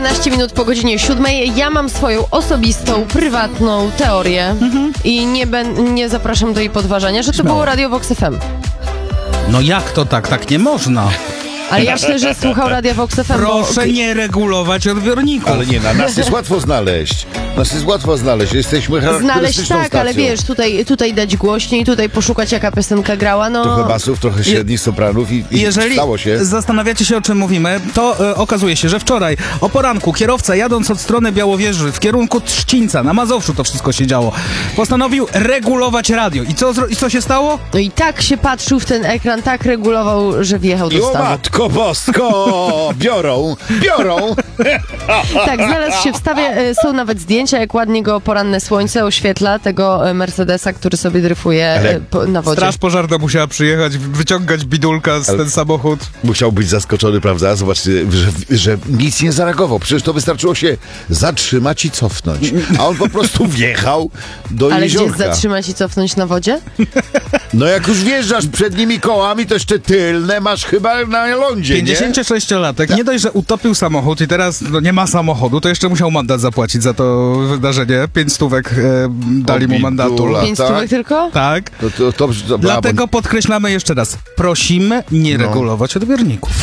15 minut po godzinie 7. Ja mam swoją osobistą, prywatną teorię i nie zapraszam do jej podważania, że to było Radio Vox FM. No jak to tak? Tak nie można. Ale ja myślę, że słuchał Radia Vox FM. Proszę nie regulować odbiorników. Ale nie, na nas jest łatwo znaleźć. Nas jest łatwo znaleźć. Jesteśmy charakterystyczną Znaleźć tak, stacją. ale wiesz, tutaj dać głośniej, tutaj poszukać jaka piosenka grała, no... Trochę basów, trochę średnich sopranów i Jeżeli stało się. zastanawiacie się, o czym mówimy, to okazuje się, że wczoraj o poranku kierowca jadąc od strony Białowieży w kierunku Trzcińca, na Mazowszu to wszystko się działo, postanowił regulować radio. I co się stało? No i tak się patrzył w ten ekran, tak regulował, że wjechał do O stawu. matko bosko! Biorą! Tak, znalazł się w stawie, są nawet zdjęcia, jak ładnie go poranne słońce oświetla, tego Mercedesa, który sobie dryfuje na wodzie. Straż pożarna musiała przyjechać, wyciągać bidulka z ten samochód. Musiał być zaskoczony, prawda? Zobaczcie, że nic nie zareagował. Przecież to wystarczyło się zatrzymać i cofnąć. A on po prostu wjechał do Ale jeziorka. gdzie zatrzymać i cofnąć na wodzie? No jak już wjeżdżasz przednimi kołami, to jeszcze tylne masz chyba na lądzie, nie? 56-latek, nie dość, że utopił samochód i teraz nie ma samochodu, to jeszcze musiał mandat zapłacić za to wydarzenie. 5 stówek dali mu mandatu. bidula. 5 stówek tylko? Tak. To Dlatego podkreślamy jeszcze raz. Prosimy nie regulować odbiorników.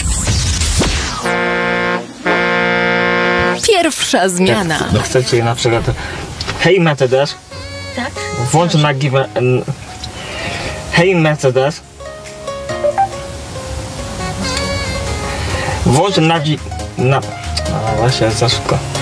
Pierwsza zmiana. No chcecie na przykład hej Mercedes, Tak? włącz na hej Mercedes, włącz na... A właśnie, za szybko.